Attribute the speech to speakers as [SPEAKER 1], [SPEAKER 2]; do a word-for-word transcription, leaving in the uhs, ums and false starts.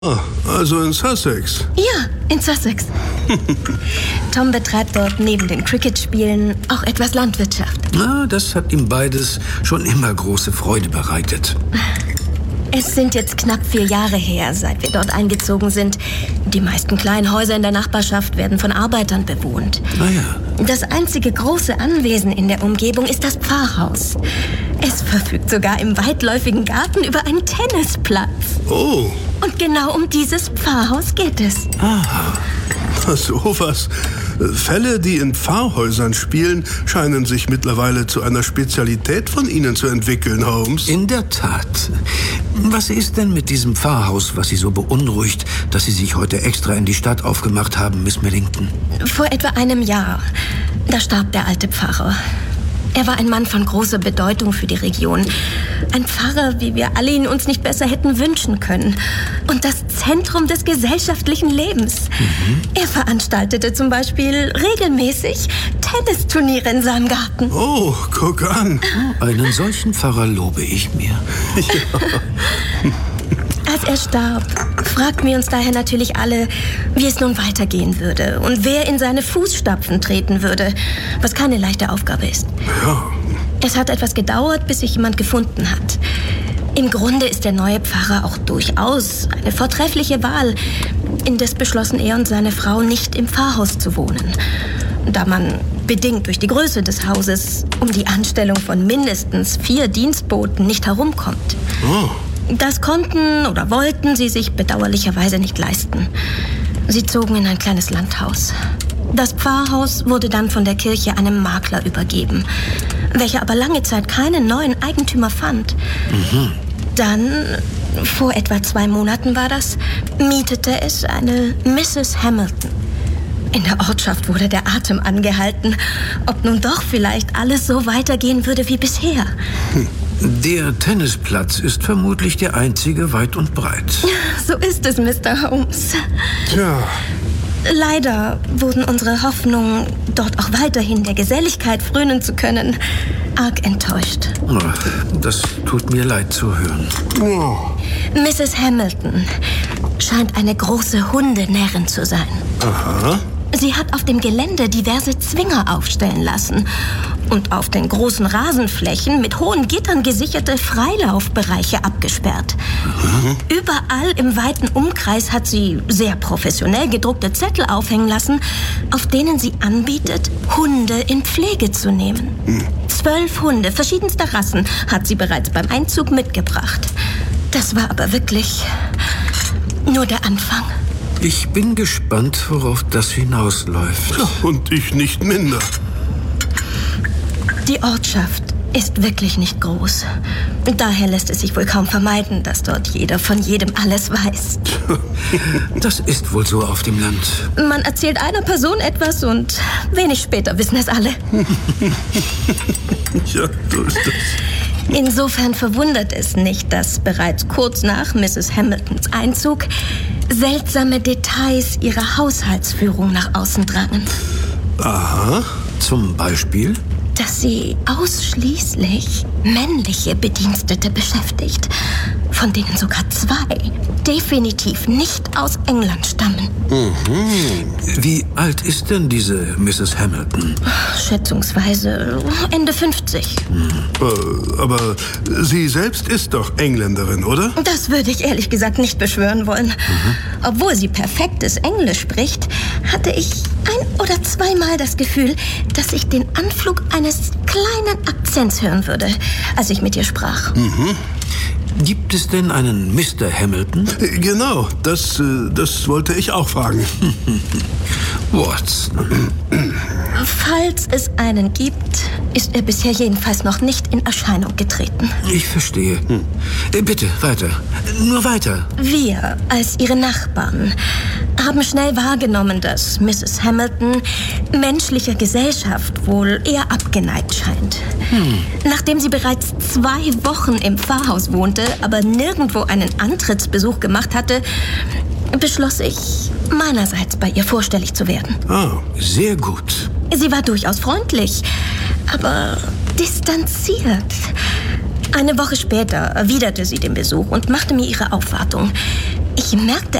[SPEAKER 1] Ah, also in Sussex.
[SPEAKER 2] Ja, in Sussex. Tom betreibt dort neben den Cricket-Spielen auch etwas Landwirtschaft.
[SPEAKER 3] Na, das hat ihm beides schon immer große Freude bereitet.
[SPEAKER 2] Es sind jetzt knapp vier Jahre her, seit wir dort eingezogen sind. Die meisten kleinen Häuser in der Nachbarschaft werden von Arbeitern bewohnt.
[SPEAKER 3] Naja.
[SPEAKER 2] Das einzige große Anwesen in der Umgebung ist das Pfarrhaus. Es verfügt sogar im weitläufigen Garten über einen Tennisplatz.
[SPEAKER 1] Oh.
[SPEAKER 2] Und genau um dieses Pfarrhaus geht es.
[SPEAKER 3] Aha.
[SPEAKER 1] So was. Fälle, die in Pfarrhäusern spielen, scheinen sich mittlerweile zu einer Spezialität von Ihnen zu entwickeln, Holmes.
[SPEAKER 3] In der Tat. Was ist denn mit diesem Pfarrhaus, was Sie so beunruhigt, dass Sie sich heute extra in die Stadt aufgemacht haben, Miss Millington?
[SPEAKER 2] Vor etwa einem Jahr, da starb der alte Pfarrer. Er war ein Mann von großer Bedeutung für die Region. Ein Pfarrer, wie wir alle ihn uns nicht besser hätten wünschen können. Und das Zentrum des gesellschaftlichen Lebens. Mhm. Er veranstaltete zum Beispiel regelmäßig Tennisturniere in seinem Garten.
[SPEAKER 1] Oh, guck an.
[SPEAKER 3] Einen solchen Pfarrer lobe ich mir.
[SPEAKER 1] Ja.
[SPEAKER 2] Als er starb, fragten wir uns daher natürlich alle, wie es nun weitergehen würde und wer in seine Fußstapfen treten würde, was keine leichte Aufgabe ist.
[SPEAKER 1] Ja.
[SPEAKER 2] Es hat etwas gedauert, bis sich jemand gefunden hat. Im Grunde ist der neue Pfarrer auch durchaus eine vortreffliche Wahl. Indes beschlossen er und seine Frau, nicht im Pfarrhaus zu wohnen, da man, bedingt durch die Größe des Hauses, um die Anstellung von mindestens vier Dienstboten nicht herumkommt.
[SPEAKER 1] Oh.
[SPEAKER 2] Das konnten oder wollten sie sich bedauerlicherweise nicht leisten. Sie zogen in ein kleines Landhaus. Das Pfarrhaus wurde dann von der Kirche einem Makler übergeben, welcher aber lange Zeit keinen neuen Eigentümer fand. Mhm. Dann, vor etwa zwei Monaten war das, mietete es eine Misses Hamilton. In der Ortschaft wurde der Atem angehalten, ob nun doch vielleicht alles so weitergehen würde wie bisher.
[SPEAKER 1] Hm.
[SPEAKER 3] Der Tennisplatz ist vermutlich der einzige weit und breit.
[SPEAKER 2] So ist es, Mister Holmes.
[SPEAKER 1] Tja.
[SPEAKER 2] Leider wurden unsere Hoffnungen, dort auch weiterhin der Geselligkeit frönen zu können, arg enttäuscht.
[SPEAKER 3] Das tut mir leid zu hören.
[SPEAKER 1] Oh.
[SPEAKER 2] Misses Hamilton scheint eine große Hundenärrin zu sein.
[SPEAKER 1] Aha.
[SPEAKER 2] Sie hat auf dem Gelände diverse Zwinger aufstellen lassen und auf den großen Rasenflächen mit hohen Gittern gesicherte Freilaufbereiche abgesperrt. Mhm. Überall im weiten Umkreis hat sie sehr professionell gedruckte Zettel aufhängen lassen, auf denen sie anbietet, Hunde in Pflege zu nehmen. Mhm. Zwölf Hunde verschiedenster Rassen hat sie bereits beim Einzug mitgebracht. Das war aber wirklich nur der Anfang.
[SPEAKER 3] Ich bin gespannt, worauf das hinausläuft.
[SPEAKER 1] Ja, und ich nicht minder.
[SPEAKER 2] Die Ortschaft ist wirklich nicht groß. Daher lässt es sich wohl kaum vermeiden, dass dort jeder von jedem alles weiß.
[SPEAKER 3] Das ist wohl so auf dem Land.
[SPEAKER 2] Man erzählt einer Person etwas und wenig später wissen es alle.
[SPEAKER 1] Ja, so ist das.
[SPEAKER 2] Insofern verwundert es nicht, dass bereits kurz nach Misses Hamiltons Einzug seltsame Details ihrer Haushaltsführung nach außen drangen.
[SPEAKER 1] Aha.
[SPEAKER 3] Zum Beispiel?
[SPEAKER 2] Dass sie ausschließlich männliche Bedienstete beschäftigt, von denen sogar zwei definitiv nicht aus England stammen.
[SPEAKER 1] Mhm.
[SPEAKER 3] Wie alt ist denn diese Misses Hamilton?
[SPEAKER 2] Schätzungsweise Ende fünfzig.
[SPEAKER 1] Hm. Äh, aber sie selbst ist doch Engländerin, oder?
[SPEAKER 2] Das würde ich ehrlich gesagt nicht beschwören wollen. Mhm. Obwohl sie perfektes Englisch spricht, hatte ich ein- oder zweimal das Gefühl, dass ich den Anflug eines kleinen Akzents hören würde, als ich mit ihr sprach.
[SPEAKER 1] Mhm.
[SPEAKER 3] Gibt es denn einen Mister Hamilton?
[SPEAKER 1] Genau, das, das wollte ich auch fragen.
[SPEAKER 3] Watson.
[SPEAKER 2] Falls es einen gibt, ist er bisher jedenfalls noch nicht in Erscheinung getreten.
[SPEAKER 3] Ich verstehe. Hm. Bitte, weiter. Nur weiter.
[SPEAKER 2] Wir, als ihre Nachbarn, haben schnell wahrgenommen, dass Misses Hamilton menschlicher Gesellschaft wohl eher abgeneigt scheint. Hm. Nachdem sie bereits zwei Wochen im Pfarrhaus wohnte, aber nirgendwo einen Antrittsbesuch gemacht hatte, beschloss ich, meinerseits bei ihr vorstellig zu werden.
[SPEAKER 1] Ah,
[SPEAKER 3] sehr gut.
[SPEAKER 2] Sie war durchaus freundlich, aber distanziert. Eine Woche später erwiderte sie den Besuch und machte mir ihre Aufwartung. Ich merkte